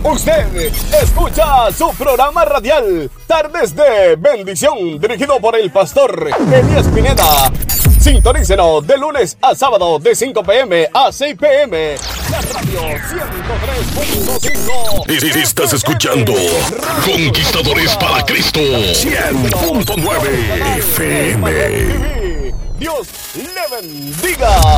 Usted escucha su programa radial Tardes de Bendición, dirigido por el pastor Elías Pineda. Sintonícenos de lunes a sábado de 5 p.m. a 6 p.m. La radio 103.5. Estás escuchando Conquistadores para Cristo 100.9 FM. Dios le bendiga.